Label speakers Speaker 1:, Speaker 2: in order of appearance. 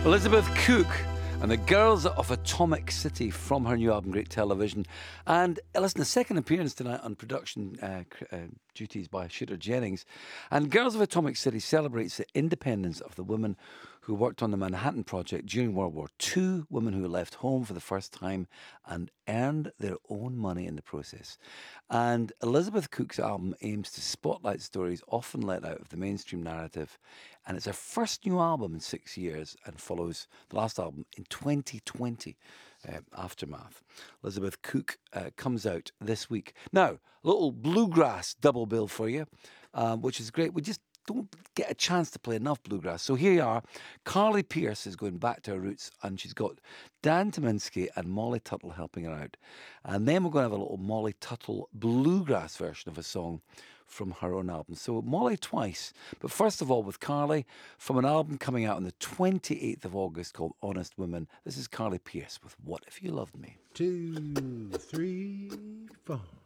Speaker 1: Elizabeth Cook and the Girls of Atomic City from her new album, Great Television. And listen, the second appearance tonight on production duties by Shooter Jennings. And Girls of Atomic City celebrates the independence of the women who worked on the Manhattan Project during World War II, women who left home for the first time and earned their own money in the process. And Elizabeth Cook's album aims to spotlight stories often let out of the mainstream narrative. And it's her first new album in 6 years and follows the last album in 2020, Aftermath. Elizabeth Cook comes out this week. Now, a little bluegrass double bill for you, which is great. We just don't get a chance to play enough bluegrass. So here you are. Carly Pearce is going back to her roots, and she's got Dan Tyminski and Molly Tuttle helping her out. And then we're going to have a little Molly Tuttle bluegrass version of a song from her own album. So Molly twice. But first of all, with Carly, from an album coming out on the 28th of August called Honest Women, this is Carly Pearce with What If You Loved Me?
Speaker 2: 2, 3, 4.